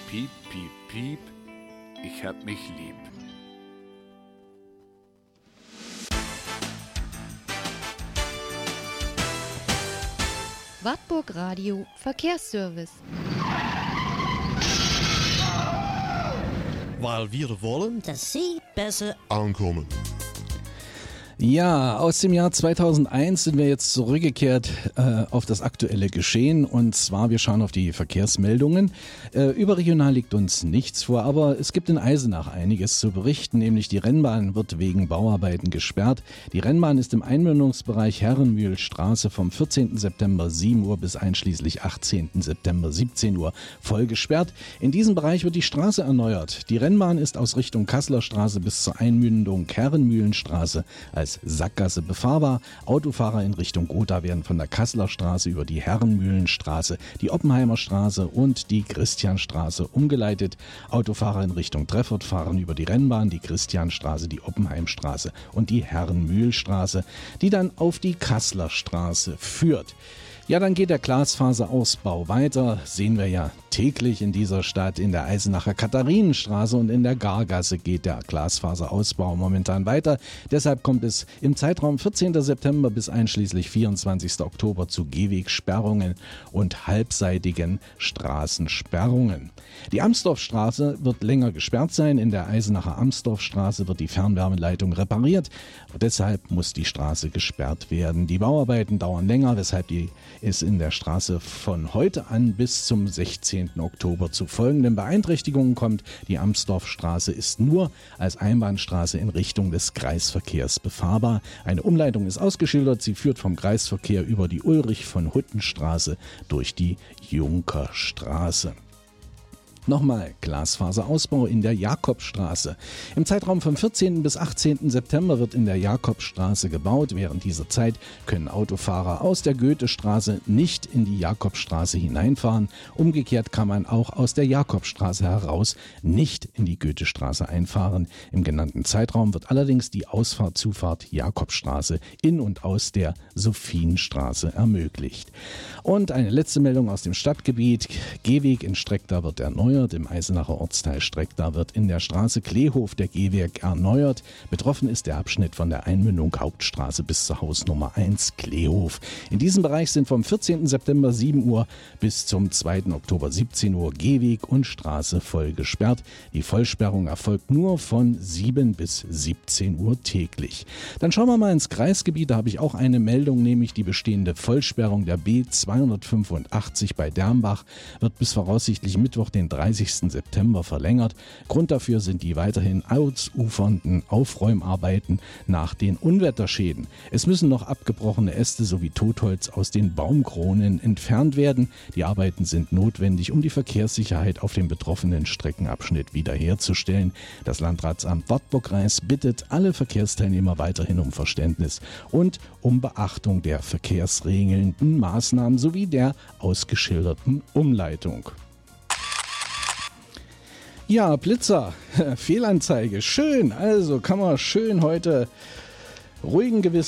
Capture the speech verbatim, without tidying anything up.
Piep, piep, piep, ich hab mich lieb. Wartburg Radio Verkehrsservice. Weil wir wollen, dass Sie besser ankommen. Ja, aus dem Jahr zweitausendeins sind wir jetzt zurückgekehrt äh, auf das aktuelle Geschehen, und zwar wir schauen auf die Verkehrsmeldungen. Äh, überregional liegt uns nichts vor, aber es gibt in Eisenach einiges zu berichten, nämlich die Rennbahn wird wegen Bauarbeiten gesperrt. Die Rennbahn ist im Einmündungsbereich Herrenmühlstraße vom vierzehnten September sieben Uhr bis einschließlich achtzehnten September siebzehn Uhr voll gesperrt. In diesem Bereich wird die Straße erneuert. Die Rennbahn ist aus Richtung Kasseler Straße bis zur Einmündung Herrenmühlenstraße als Sackgasse befahrbar. Autofahrer in Richtung Gotha werden von der Kasseler Straße über die Herrenmühlenstraße, die Oppenheimer Straße und die Christianstraße umgeleitet. Autofahrer in Richtung Treffert fahren über die Rennbahn, die Christianstraße, die Oppenheimstraße und die Herrenmühlstraße, die dann auf die Kasseler Straße führt. Ja, dann geht der Glasfaserausbau weiter, sehen wir ja täglich in dieser Stadt. In der Eisenacher Katharinenstraße und in der Gargasse geht der Glasfaserausbau momentan weiter. Deshalb kommt es im Zeitraum vierzehnten September bis einschließlich vierundzwanzigsten Oktober zu Gehwegsperrungen und halbseitigen Straßensperrungen. Die Amsdorfstraße wird länger gesperrt sein. In der Eisenacher Amsdorfstraße wird die Fernwärmeleitung repariert. Deshalb muss die Straße gesperrt werden. Die Bauarbeiten dauern länger, weshalb die es in der Straße von heute an bis zum sechzehnten Oktober zu folgenden Beeinträchtigungen kommt. Die Amsdorfstraße ist nur als Einbahnstraße in Richtung des Kreisverkehrs befahrbar. Eine Umleitung ist ausgeschildert. Sie führt vom Kreisverkehr über die Ulrich-von-Hutten-Straße durch die Junkerstraße. Nochmal, Glasfaserausbau in der Jakobstraße. Im Zeitraum vom vierzehnten bis achtzehnten September wird in der Jakobstraße gebaut. Während dieser Zeit können Autofahrer aus der Goethestraße nicht in die Jakobstraße hineinfahren. Umgekehrt kann man auch aus der Jakobstraße heraus nicht in die Goethestraße einfahren. Im genannten Zeitraum wird allerdings die Ausfahrt-Zufahrt Jakobstraße in und aus der Sophienstraße ermöglicht. Und eine letzte Meldung aus dem Stadtgebiet. Gehweg in Streckda wird erneuert. Im Eisenacher Ortsteil Streckda wird in der Straße Kleehof der Gehweg erneuert. Betroffen ist der Abschnitt von der Einmündung Hauptstraße bis zur Hausnummer eins Kleehof. In diesem Bereich sind vom vierzehnten September sieben Uhr bis zum zweiten Oktober siebzehn Uhr Gehweg und Straße voll gesperrt. Die Vollsperrung erfolgt nur von sieben bis siebzehn Uhr täglich. Dann schauen wir mal ins Kreisgebiet. Da habe ich auch eine Meldung, nämlich die bestehende Vollsperrung der B zweihundertfünfundachtzig bei Dermbach wird bis voraussichtlich Mittwoch, den dreißigsten September verlängert. Grund dafür sind die weiterhin ausufernden Aufräumarbeiten nach den Unwetterschäden. Es müssen noch abgebrochene Äste sowie Totholz aus den Baumkronen entfernt werden. Die Arbeiten sind notwendig, um die Verkehrssicherheit auf dem betroffenen Streckenabschnitt wiederherzustellen. Das Landratsamt Wartburg-Reis bittet alle Verkehrsteilnehmer weiterhin um Verständnis und um Beachtung der verkehrsregelnden Maßnahmen sowie der ausgeschilderten Umleitung. Ja, Blitzer, Fehlanzeige, schön, also kann man schön heute ruhigen Gewissens